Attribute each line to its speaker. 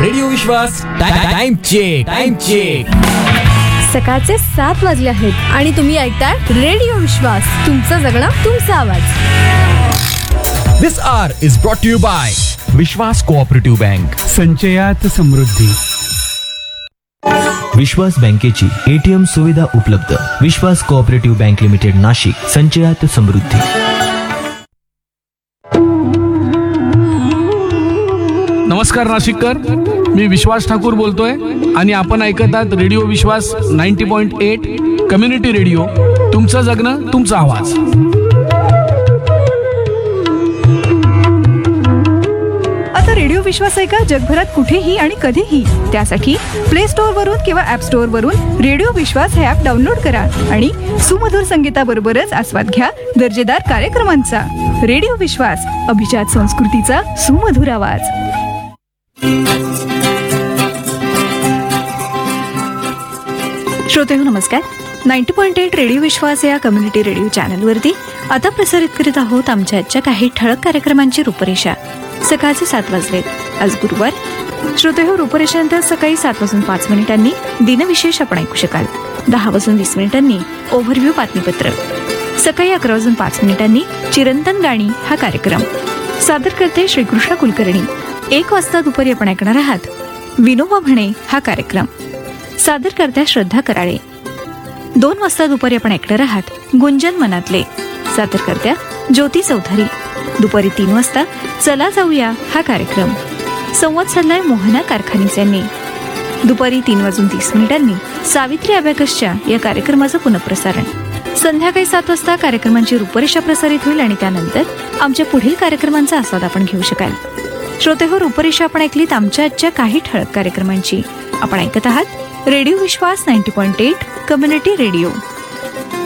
Speaker 1: Radio विश्वास time check.
Speaker 2: सकाळचे 7 वाजले आहेत आणि तुम्ही ऐकताय रेडिओ विश्वास. तुमचं जगणं, तुमचा आवाज.
Speaker 1: This hour is brought to you by Vishwas cooperative bank.
Speaker 3: संचयात समृद्धी.
Speaker 4: विश्वास बँकेची ATM सुविधा उपलब्ध. विश्वास कोऑपरेटिव्ह बँक लिमिटेड नाशिक. संचयात समृद्धी.
Speaker 5: नमस्कार नाशिककर, मी विश्वास ठाकूर बोलतोय आणि आपण ऐकत आहात रेडिओ विश्वास 90.8 कम्युनिटी रेडिओ. तुमचं जगणं, तुमचा आवाज.
Speaker 6: आता रेडिओ विश्वास ऐका जगभरात कुठेही आणि कधीही. त्यासाठी प्ले स्टोअर वरून किंवा ऍप स्टोअर वरून रेडिओ विश्वास हे ऍप डाउनलोड करा आणि सुमधुर संगीताबरोबरच आस्वाद घ्या दर्जेदार कार्यक्रमांचा. रेडिओ विश्वास, अभिजात संस्कृतीचा सुमधुर आवाज. श्रोतेहो नमस्कार. 90.8 रेडिओ विश्वास या कम्युनिटी रेडिओ चॅनलवरती आता प्रसारित करीत आहोत आमच्या आजच्या काही ठळक कार्यक्रमांची रूपरेषा. सकाळचे 7 वाजलेत. आज गुरुवार. श्रोतेहो, रूपरेषांतर सकाळी 7:05 दिनविशेष आपण ऐकू शकाल. 10:20 ओव्हरव्ह्यू बातमीपत्र. सकाळी 11:05 चिरंतन गाणी हा कार्यक्रम. सादर करते श्रीकृष्ण कुलकर्णी. 1 वाजता दुपारी आपण ऐकणार आहात विनोबा म्हणे हा कार्यक्रम. सादर करत्या श्रद्धा कराळे. 2 वाजता दुपारी आपण ऐकणार आहात गुंजन मनातले. सादर करत्या ज्योती चौधरी. दुपारी 3 वाजता चला जाऊया हा कार्यक्रम. संवाद साधलाय मोहना कारखानीस यांनी. दुपारी 3:30 सावित्री अबॅकसच्या या कार्यक्रमाचं पुनःप्रसारण. संध्याकाळी 7 वाजता कार्यक्रमांची रूपरेषा प्रसारित होईल आणि त्यानंतर आमच्या पुढील कार्यक्रमांचा आस्वाद आपण घेऊ शकाल. श्रोतेहो, रूपरेषा आपण ऐकलीत आमच्या आजच्या काही ठळक कार्यक्रमांची. आपण ऐकत आहात रेडिओ विश्वास 90.8 कम्युनिटी रेडिओ.